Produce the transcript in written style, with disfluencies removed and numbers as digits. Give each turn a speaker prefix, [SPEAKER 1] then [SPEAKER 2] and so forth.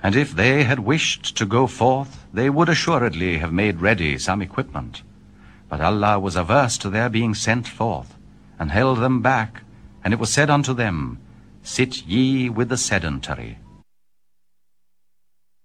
[SPEAKER 1] And if they had wished to go forth, they would assuredly have made ready some equipment. But Allah was averse to their being sent forth, and held them back, and it was said unto them, Sit ye with the sedentary.